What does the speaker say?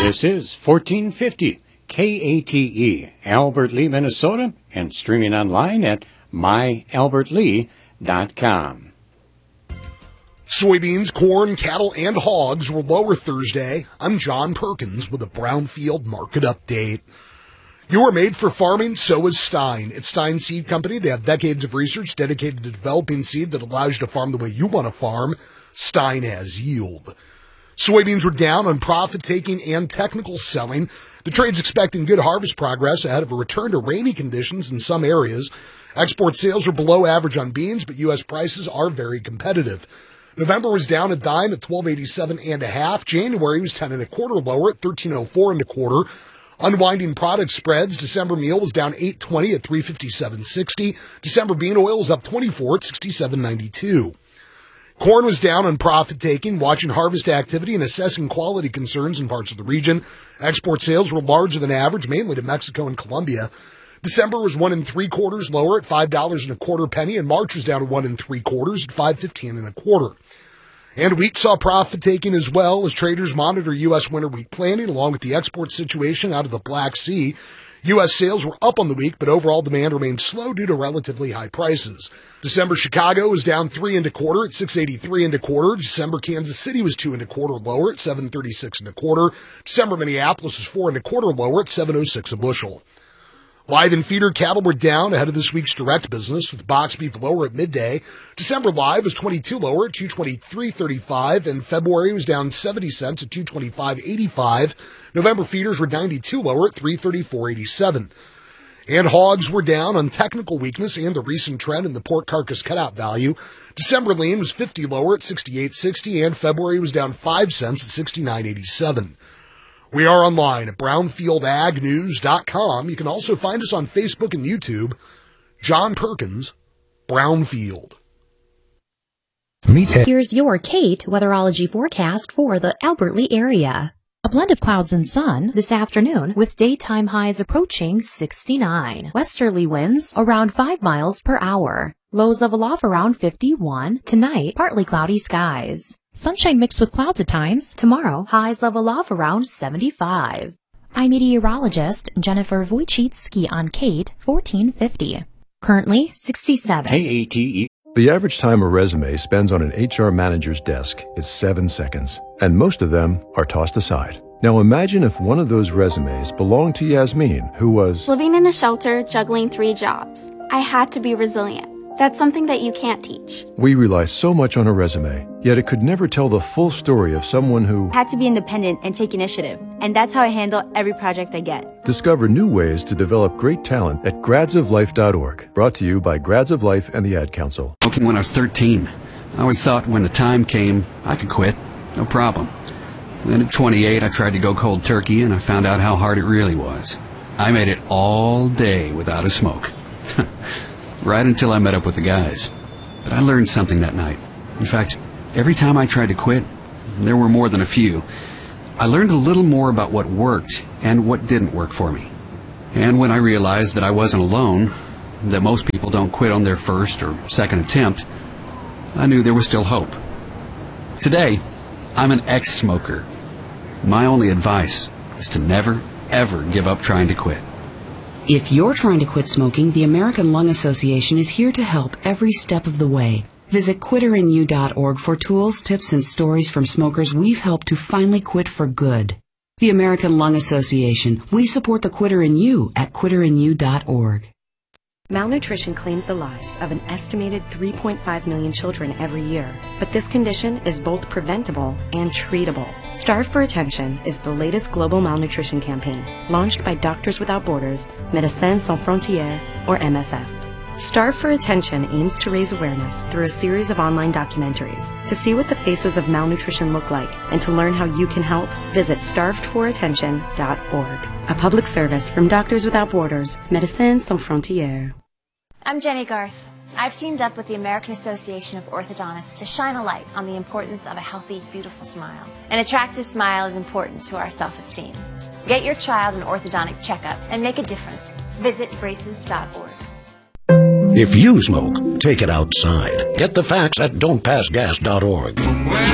This is 1450 KATE, Albert Lee, Minnesota, and streaming online at myalbertlee.com. Soybeans, corn, cattle, and hogs were lower Thursday. I'm John Perkins with a Brownfield market update. You are made for farming, so is Stein. It's Stein Seed Company. They have decades of research dedicated to developing seed that allows you to farm the way you want to farm. Stein has yield. Soybeans were down on profit-taking and technical selling. The trade's expecting good harvest progress ahead of a return to rainy conditions in some areas. Export sales are below average on beans, but U.S. prices are very competitive. November was down a dime at $12.87.5. January was 10 1/4 lower at $13.04 1/4. Unwinding product spreads, December meal was down $8.20 at $357.60. December bean oil was up $24 at $67.92. Corn was down on profit-taking, watching harvest activity and assessing quality concerns in parts of the region. Export sales were larger than average, mainly to Mexico and Colombia. December was 1 3/4 lower at $5.25, and March was down 1 3/4 at $5.15 1/4. And wheat saw profit-taking as well as traders monitor U.S. winter wheat planting along with the export situation out of the Black Sea. U.S. sales were up on the week, but overall demand remained slow due to relatively high prices. December Chicago was down 3 1/4 at $6.83 1/4. December Kansas City was 2 1/4 lower at $7.36 1/4. December Minneapolis was 4 1/4 lower at $7.06 a bushel. Live and feeder cattle were down ahead of this week's direct business, with box beef lower at midday. December live was 22 lower at $223.35, and February was down 70 cents at $225.85. November feeders were 92 lower at $334.87. And hogs were down on technical weakness and the recent trend in the pork carcass cutout value. December lean was 50 lower at $68.60, and February was down 5 cents at $69.87. We are online at brownfieldagnews.com. You can also find us on Facebook and YouTube. John Perkins, Brownfield. Here's your Kate weatherology forecast for the Albert Lee area. A blend of clouds and sun this afternoon with daytime highs approaching 69. Westerly winds around 5 miles per hour. Lows level off around 51. Tonight, partly cloudy skies. Sunshine mixed with clouds at times. Tomorrow, highs level off around 75. I'm meteorologist Jennifer Wojcicki on Kate 1450. Currently 67. KATE. The average time a resume spends on an HR manager's desk is 7 seconds, and most of them are tossed aside. Now imagine if one of those resumes belonged to Yasmin, who was living in a shelter, juggling 3 jobs. I had to be resilient. That's something that you can't teach. We rely so much on a resume, yet it could never tell the full story of someone who had to be independent and take initiative. And that's how I handle every project I get. Discover new ways to develop great talent at gradsoflife.org. Brought to you by Grads of Life and the Ad Council. When I was 13, I always thought when the time came, I could quit. No problem. Then at 28, I tried to go cold turkey, and I found out how hard it really was. I made it all day without a smoke. Right until I met up with the guys. But I learned something that night. In fact, every time I tried to quit, there were more than a few, I learned a little more about what worked and what didn't work for me. And when I realized that I wasn't alone, that most people don't quit on their first or second attempt, I knew there was still hope. Today, I'm an ex-smoker. My only advice is to never, ever give up trying to quit. If you're trying to quit smoking, the American Lung Association is here to help every step of the way. Visit quitterinU.org for tools, tips, and stories from smokers we've helped to finally quit for good. The American Lung Association. We support the Quitter in You at quitterinU.org. Malnutrition claims the lives of an estimated 3.5 million children every year, but this condition is both preventable and treatable. Starve for Attention is the latest global malnutrition campaign launched by Doctors Without Borders, Médecins Sans Frontières, or MSF. Starve for Attention aims to raise awareness through a series of online documentaries. To see what the faces of malnutrition look like and to learn how you can help, visit starvedforattention.org. A public service from Doctors Without Borders, Médecins Sans Frontières. I'm Jenny Garth. I've teamed up with the American Association of Orthodontists to shine a light on the importance of a healthy, beautiful smile. An attractive smile is important to our self-esteem. Get your child an orthodontic checkup and make a difference. Visit braces.org. If you smoke, take it outside. Get the facts at don'tpassgas.org.